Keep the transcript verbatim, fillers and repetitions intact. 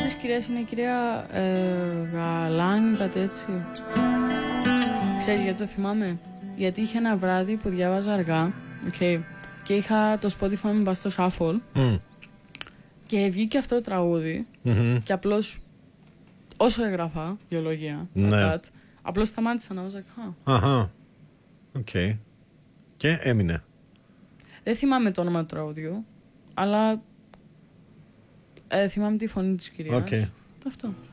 της κυρίας είναι η κυρία ε, Γαλάνη, κάτι έτσι. Ξέρεις γιατί το θυμάμαι? Γιατί είχε ένα βράδυ που διάβαζα αργά, okay, και είχα το Spotify μου μπας στο shuffle mm. και βγήκε αυτό το τραγούδι mm-hmm. και απλώς όσο έγραφα βιολογία, ναι. that, απλώς σταμάτησα να βάζα. Αχα, οκ. Και έμεινε. Δεν θυμάμαι το όνομα του τραγουδιού, αλλά ε, θυμάμαι τη φωνή της κυρίας. Okay. Αυτό.